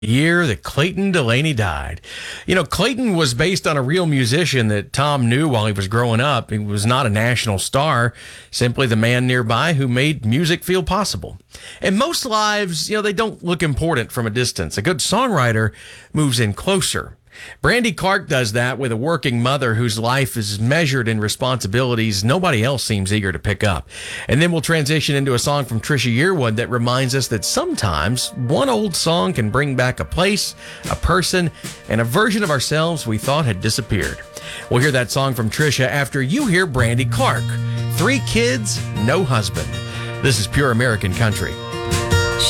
Year that Clayton Delaney died. You know, Clayton was based on a real musician that Tom knew while he was growing up. He was not a national star, simply the man nearby who made music feel possible. And most lives, they don't look important from a distance. A good songwriter moves in closer. Brandy Clark does that with a working mother whose life is measured in responsibilities nobody else seems eager to pick up. And then we'll transition into a song from Trisha Yearwood that reminds us that sometimes one old song can bring back a place, a person, and a version of ourselves we thought had disappeared. We'll hear that song from Trisha after you hear Brandy Clark. 3 kids, no husband. This is Pure American Country.